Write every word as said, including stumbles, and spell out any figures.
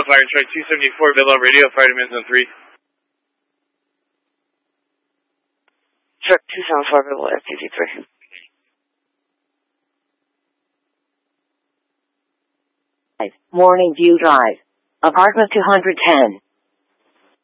Fire Truck two seventy-four, Villa Radio, Fire Demand Zone three. Truck two seventy-four, Villa F T Z three. Morning View Drive, apartment two hundred ten.